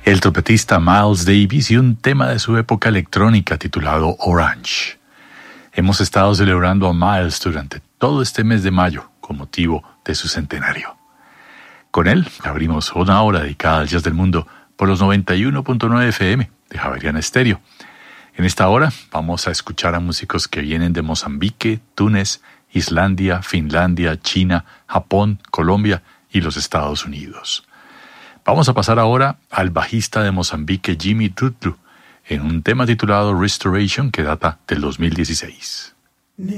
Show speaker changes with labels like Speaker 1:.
Speaker 1: el trompetista Miles Davis y un tema de su época electrónica titulado Orange. Hemos estado celebrando a Miles durante todo este mes de mayo con motivo de su centenario. Con él abrimos una hora dedicada al jazz del mundo por los 91.9 FM de Javeriana Estéreo. En esta hora vamos a escuchar a músicos que vienen de Mozambique, Túnez, Islandia, Finlandia, China, Japón, Colombia y los Estados Unidos. Vamos a pasar ahora al bajista de Mozambique Jimmy Tutlu en un tema titulado Restoration que data del 2016.